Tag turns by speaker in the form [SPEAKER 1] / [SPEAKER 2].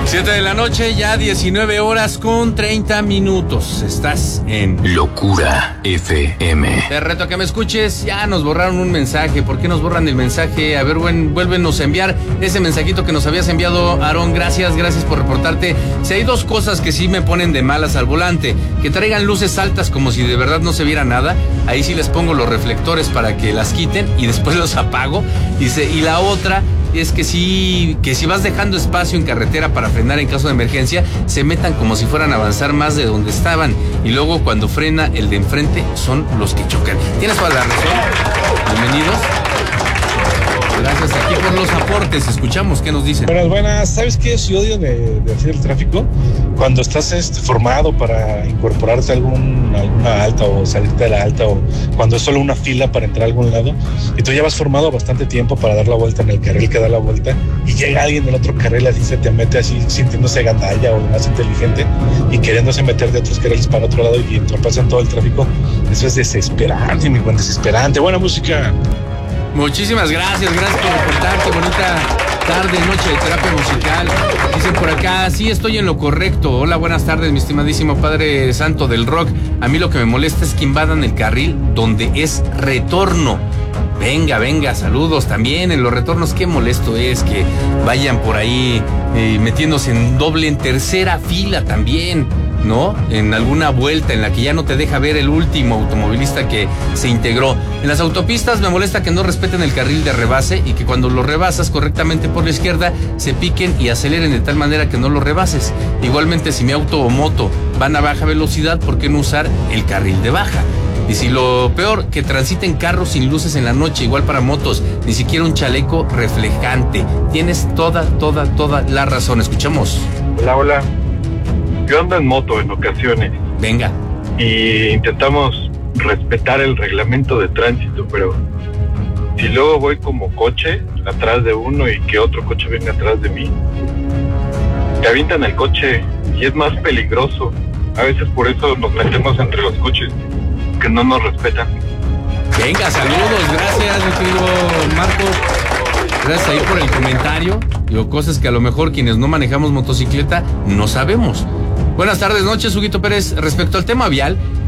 [SPEAKER 1] 7 de la noche, ya 19 horas con 30 minutos. Estás en
[SPEAKER 2] Locura FM.
[SPEAKER 1] Te reto a que me escuches. Ya nos borraron un mensaje. ¿Por qué nos borran el mensaje? A ver, vuélvenos a enviar ese mensajito que nos habías enviado, Aarón. Gracias por reportarte. Si hay dos cosas que sí me ponen de malas al volante: que traigan luces altas como si de verdad no se viera nada. Ahí sí les pongo los reflectores para que las quiten y después los apago. Y la otra es que si vas dejando espacio en carretera para frenar en caso de emergencia, se metan como si fueran a avanzar más de donde estaban, y luego cuando frena el de enfrente son los que chocan. Tienes toda la razón. Bienvenidos. Gracias aquí por los aportes. Escuchamos qué nos dicen.
[SPEAKER 3] Buenas. ¿Sabes qué es odio de hacer el tráfico? Cuando estás formado para incorporarte a alguna alta o salirte de la alta, o cuando es solo una fila para entrar a algún lado y tú ya vas formado bastante tiempo para dar la vuelta en el carril que da la vuelta, y llega alguien del otro carril, así se te mete así sintiéndose gandalla o más inteligente y queriéndose meter de otros carriles para otro lado y entorpecen todo el tráfico. Eso es desesperante, mi buen, desesperante. Buena música.
[SPEAKER 1] Muchísimas gracias por reportarte. Bonita tarde, noche de terapia musical. Dicen por acá, sí estoy en lo correcto. Hola, buenas tardes, mi estimadísimo Padre Santo del Rock. A mí lo que me molesta es que invadan el carril donde es retorno. Venga, saludos. También en los retornos, qué molesto es que vayan por ahí metiéndose en tercera fila también, ¿no? En alguna vuelta en la que ya no te deja ver el último automovilista que se integró. En las autopistas me molesta que no respeten el carril de rebase y que cuando lo rebasas correctamente por la izquierda se piquen y aceleren de tal manera que no lo rebases. Igualmente, si mi auto o moto van a baja velocidad, ¿por qué no usar el carril de baja? Y si lo peor, que transiten carros sin luces en la noche, igual para motos, ni siquiera un chaleco reflejante. Tienes toda la razón. Escuchamos.
[SPEAKER 4] Hola. Yo ando en moto en ocasiones.
[SPEAKER 1] Venga.
[SPEAKER 4] Y intentamos respetar el reglamento de tránsito, pero si luego voy como coche atrás de uno y que otro coche venga atrás de mí, te avientan el coche y es más peligroso. A veces por eso nos metemos entre los coches, que no nos respetan.
[SPEAKER 1] Venga, saludos, gracias, mi querido Marco. Gracias ahí por el comentario. Digo, cosas que a lo mejor quienes no manejamos motocicleta no sabemos. Buenas tardes, noches, Huguito Pérez. Respecto al tema vial,